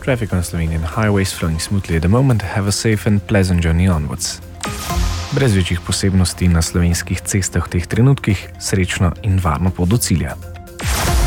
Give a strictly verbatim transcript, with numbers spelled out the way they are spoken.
Traffic on Slovenian highways flowing smoothly at the moment. Have a safe and pleasant journey onwards. Brez večjih posebnosti na slovenskih cestah v teh trenutkih, srečno in varno pot do cilja.